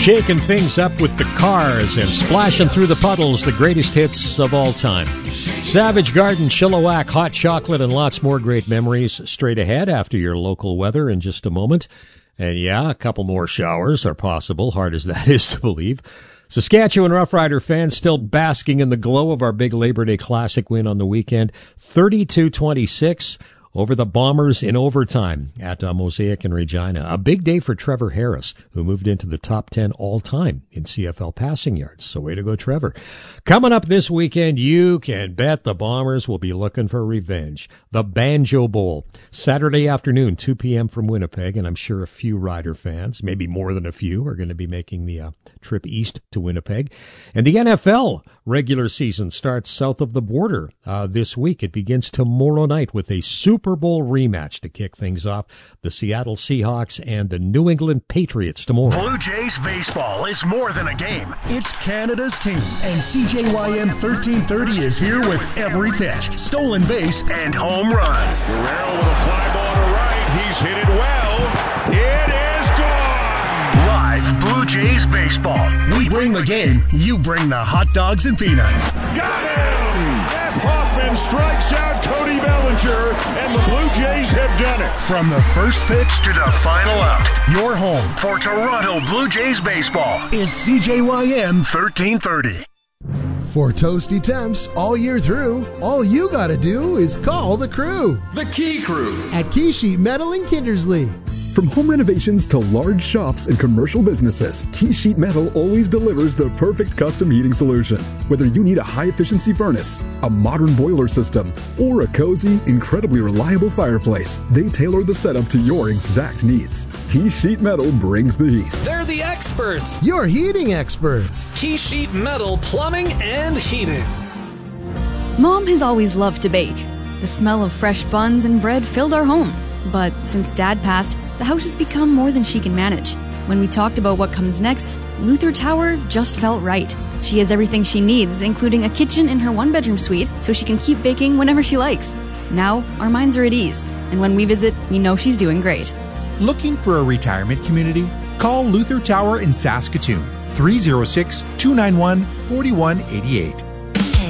Shaking things up with the Cars and splashing through the puddles, the greatest hits of all time. Savage Garden, Chilliwack, hot chocolate, and lots more great memories straight ahead after your local weather in just a moment. And yeah, a couple more showers are possible, hard as that is to believe. Saskatchewan Rough Rider fans still basking in the glow of our big Labor Day Classic win on the weekend, 32-26. Over the Bombers in overtime at Mosaic in Regina. A big day for Trevor Harris, who moved into the top 10 all-time in CFL passing yards. So way to go, Trevor. Coming up this weekend, you can bet the Bombers will be looking for revenge. The Banjo Bowl, Saturday afternoon, 2 p.m. from Winnipeg, and I'm sure a few Rider fans, maybe more than a few, are going to be making the trip east to Winnipeg. And the NFL regular season starts south of the border this week. It begins tomorrow night with a Super Bowl rematch to kick things off. The Seattle Seahawks and the New England Patriots tomorrow. Blue Jays baseball is more than a game. It's Canada's team. And CJYM 1330 is here with every pitch, stolen base, and home run. Guerrero with a fly ball to right. He's hit it well. It is gone. Live Blue Jays baseball. We bring the game. You bring the hot dogs and peanuts. Got him! Jeff Hoffman strikes out Cody Bellinger, and the Blue Jays have done it. From the first pitch to the final out, your home for Toronto Blue Jays baseball is CJYM 1330. For toasty temps all year through, all you gotta do is call the crew. The Key Crew at Key Sheet Metal in Kindersley. From home renovations to large shops and commercial businesses, Key Sheet Metal always delivers the perfect custom heating solution. Whether you need a high-efficiency furnace, a modern boiler system, or a cozy, incredibly reliable fireplace, they tailor the setup to your exact needs. Key Sheet Metal brings the heat. They're the experts. Your heating experts. Key Sheet Metal Plumbing and Heating. Mom has always loved to bake. The smell of fresh buns and bread filled our home. But since Dad passed, the house has become more than she can manage. When we talked about what comes next, Luther Tower just felt right. She has everything she needs, including a kitchen in her one-bedroom suite, so she can keep baking whenever she likes. Now, our minds are at ease, and when we visit, we know she's doing great. Looking for a retirement community? Call Luther Tower in Saskatoon, 306-291-4188.